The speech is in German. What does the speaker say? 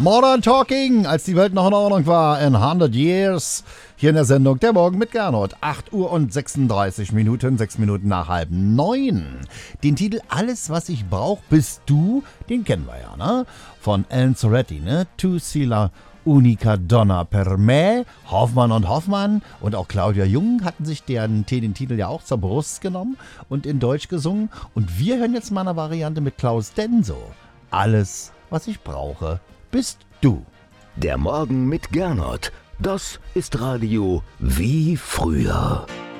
Modern Talking, als die Welt noch in Ordnung war, in 100 Years. Hier in der Sendung Der Morgen mit Gernot. 8 Uhr und 36 Minuten, 6 Minuten nach 8:30. Den Titel Alles, was ich brauch, bist du, den kennen wir ja, ne? Von Alan Soretti, ne? Tu si la unica donna per me. Hoffmann und Hoffmann und auch Claudia Jung hatten sich den Titel ja auch zur Brust genommen und in Deutsch gesungen. Und wir hören jetzt mal eine Variante mit Klaus Denso. Alles, was ich brauche, bist du. Der Morgen mit Gernot. Das ist Radio wie früher.